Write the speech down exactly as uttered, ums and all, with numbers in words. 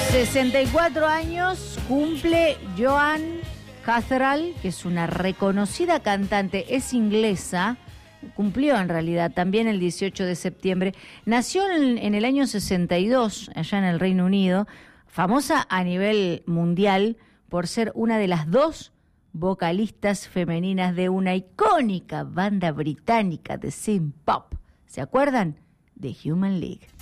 sesenta y cuatro años cumple Joan Catherall, que es una reconocida cantante, es inglesa, cumplió en realidad también el dieciocho de septiembre. Nació en, en el año sesenta y dos, allá en el Reino Unido, famosa a nivel mundial por ser una de las dos vocalistas femeninas de una icónica banda británica de synth pop. ¿Se acuerdan? The Human League.